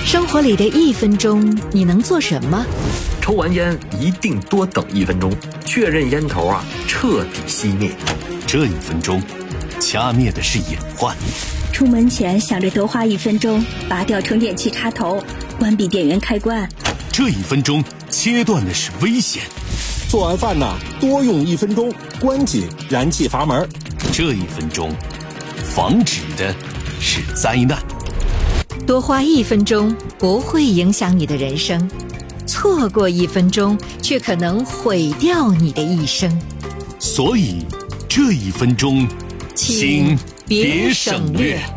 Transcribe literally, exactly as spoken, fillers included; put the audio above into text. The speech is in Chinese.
生活里的一分钟，你能做什么？ 抽完烟一定多等一分钟，确认烟头啊彻底熄灭。 这一分钟，掐灭的是隐患。 出门前想着多花一分钟，拔掉充电器插头，关闭电源开关。 这一分钟，切断的是危险。 做完饭呢，多用一分钟，关紧燃气阀门。 这一分钟，防止的是灾难。 多花一分钟不会影响你的人生，错过一分钟却可能毁掉你的一生。 所以，这一分钟，请别省略。